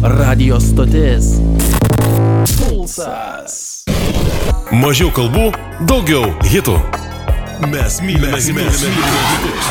Radio stotis Pulsas. Mažiau kalbų, daugiau hitų. Mes mylime hitus.